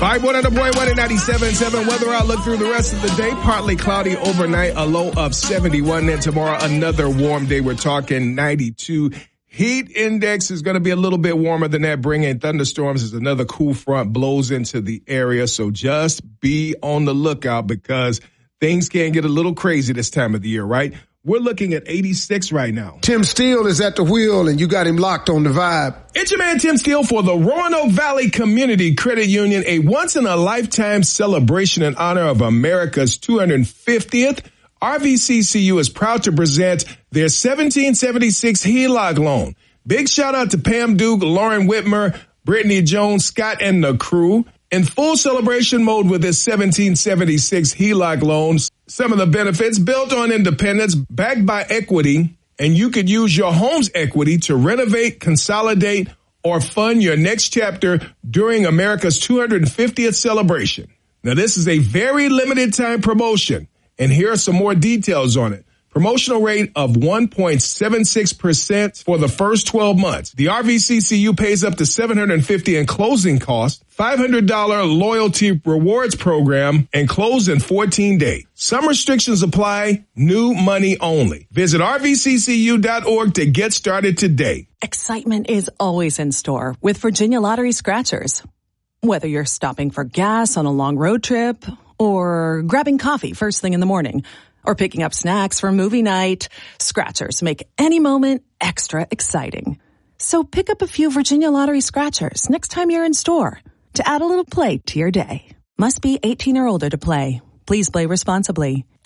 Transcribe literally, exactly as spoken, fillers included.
five one hundred point one and ninety-seven point seven weather outlook through the rest of the day. Partly cloudy overnight, a low of seventy-one. Then tomorrow, another warm day. We're talking ninety-two. Heat index is going to be a little bit warmer than that, bringing thunderstorms as another cool front blows into the area. So just be on the lookout because things can get a little crazy this time of the year, right? We're looking at eighty-six right now. Tim Steele is at the wheel, and you got him locked on the vibe. It's your man Tim Steele for the Roanoke Valley Community Credit Union, a once-in-a-lifetime celebration in honor of America's two hundred fiftieth. R V C C U is proud to present their seventeen seventy-six H E L O C loan. Big shout out to Pam Duke, Lauren Whitmer, Brittany Jones, Scott, and the crew. In full celebration mode with this seventeen seventy-six H E L O C loans. Some of the benefits: built on independence, backed by equity, and you could use your home's equity to renovate, consolidate, or fund your next chapter during America's two hundred fiftieth celebration. Now, this is a very limited time promotion, and here are some more details on it. Promotional rate of one point seven six percent for the first twelve months. The R V C C U pays up to seven hundred fifty dollars in closing costs, five hundred dollars loyalty rewards program, and close in fourteen days. Some restrictions apply, new money only. Visit R V C C U dot org to get started today. Excitement is always in store with Virginia Lottery Scratchers. Whether you're stopping for gas on a long road trip or grabbing coffee first thing in the morning, or picking up snacks for movie night, Scratchers make any moment extra exciting. So pick up a few Virginia Lottery Scratchers next time you're in store to add a little play to your day. Must be eighteen or older to play. Please play responsibly.